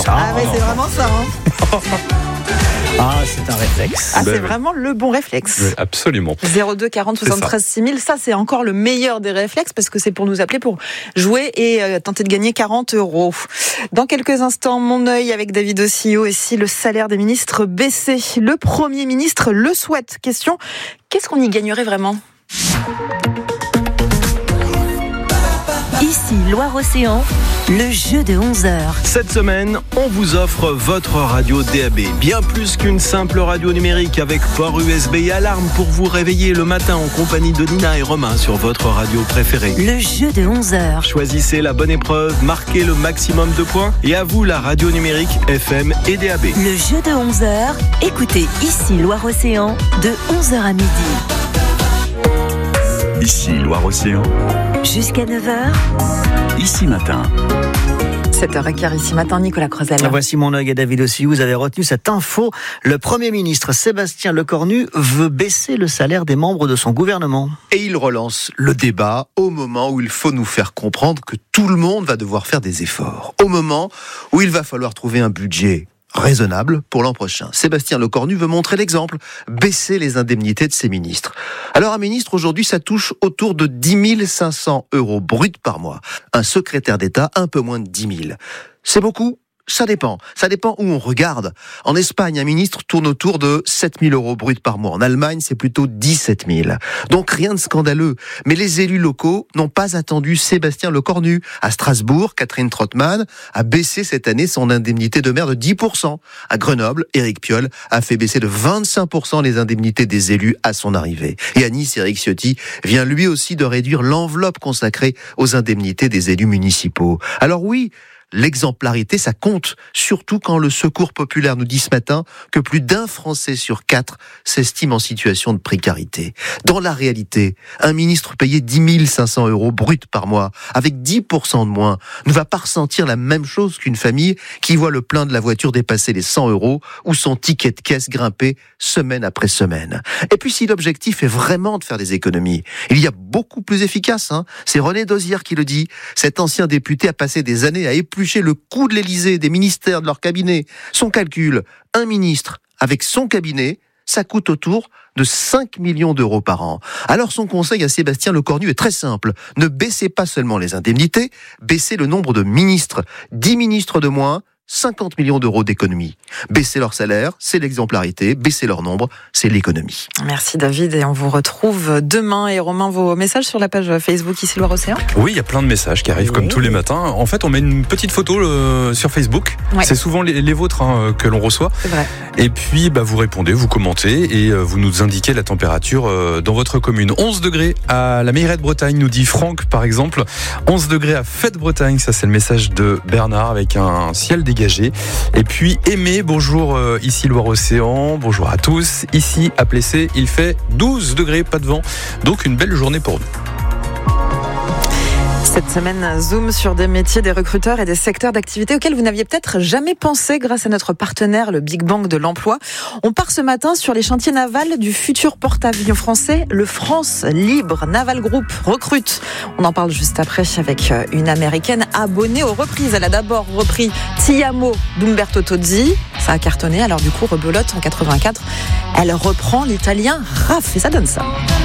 Ah mais c'est vraiment ça. Ah, c'est un réflexe. Ah, c'est vraiment le bon réflexe. Oui, absolument. 02 40 73 6000, ça c'est encore le meilleur des réflexes parce que c'est pour nous appeler pour jouer et tenter de gagner 40 €. Dans quelques instants, mon œil avec David Ossio et si le salaire des ministres baissait. Le Premier ministre le souhaite. Question, qu'est-ce qu'on y gagnerait vraiment ? Ici Loire-Océan, le jeu de 11h. Cette semaine, on vous offre votre radio DAB. Bien plus qu'une simple radio numérique avec port USB et alarme pour vous réveiller le matin en compagnie de Nina et Romain sur votre radio préférée. Le jeu de 11h. Choisissez la bonne épreuve, marquez le maximum de points et à vous la radio numérique FM et DAB. Le jeu de 11h. Écoutez ici Loire-Océan de 11h à midi. Ici Loire-Océan. Jusqu'à 9h. Ici matin. 7h15 ici matin, Nicolas Crozel. Voici mon œil et David aussi. Vous avez retenu cette info. Le Premier ministre Sébastien Lecornu veut baisser le salaire des membres de son gouvernement. Et il relance le débat au moment où il faut nous faire comprendre que tout le monde va devoir faire des efforts. Au moment où il va falloir trouver un budget raisonnable pour l'an prochain. Sébastien Lecornu veut montrer l'exemple, baisser les indemnités de ses ministres. Alors un ministre aujourd'hui, ça touche autour de 10 500 € bruts par mois. Un secrétaire d'État, un peu moins de 10 000. C'est beaucoup ? Ça dépend. Ça dépend où on regarde. En Espagne, un ministre tourne autour de 7 000 € bruts par mois. En Allemagne, c'est plutôt 17 000. Donc rien de scandaleux. Mais les élus locaux n'ont pas attendu Sébastien Lecornu. À Strasbourg, Catherine Trottmann a baissé cette année son indemnité de maire de 10%. À Grenoble, Éric Piolle a fait baisser de 25% les indemnités des élus à son arrivée. Et à Nice, Éric Ciotti vient lui aussi de réduire l'enveloppe consacrée aux indemnités des élus municipaux. Alors oui, l'exemplarité, ça compte, surtout quand le Secours populaire nous dit ce matin que plus d'1 Français sur 4 s'estime en situation de précarité. Dans la réalité, un ministre payé 10 500 € bruts par mois, avec 10% de moins, ne va pas ressentir la même chose qu'une famille qui voit le plein de la voiture dépasser les 100 € ou son ticket de caisse grimper semaine après semaine. Et puis si l'objectif est vraiment de faire des économies, il y a beaucoup plus efficace. C'est René Dosière qui le dit. Cet ancien député a passé des années à éplucher le coût de l'Élysée, des ministères, de leur cabinet. Son calcul, un ministre avec son cabinet, ça coûte autour de 5 millions € par an. Alors son conseil à Sébastien Lecornu est très simple. Ne baissez pas seulement les indemnités, baissez le nombre de ministres. 10 ministres de moins, 50 millions € d'économie. Baisser leur salaire, c'est l'exemplarité. Baisser leur nombre, c'est l'économie. Merci David et on vous retrouve demain. Et Romain, vos messages sur la page Facebook ici Loire-Océan ? Oui, il y a plein de messages qui arrivent comme tous les matins. En fait, on met une petite photo sur Facebook. Ouais. C'est souvent les vôtres que l'on reçoit. C'est vrai. Et puis, vous répondez, vous commentez et vous nous indiquez la température dans votre commune. 11 degrés à la Meilleray de Bretagne, nous dit Franck par exemple. 11 degrés à Fête-Bretagne, ça c'est le message de Bernard avec un ciel dégagé. Et puis Aimé, bonjour ici Loire-Océan, bonjour à tous. Ici à Plessé, il fait 12 degrés, pas de vent. Donc une belle journée pour nous. Cette semaine, zoom sur des métiers, des recruteurs et des secteurs d'activité auxquels vous n'aviez peut-être jamais pensé grâce à notre partenaire, le Big Bang de l'emploi. On part ce matin sur les chantiers navals du futur porte-avions français, le France Libre Naval Group recrute. On en parle juste après avec une américaine abonnée aux reprises. Elle a d'abord repris Ti amo d'Umberto Tozzi. Ça a cartonné, alors du coup, rebelote en 84. Elle reprend l'italien RAF et ça donne ça.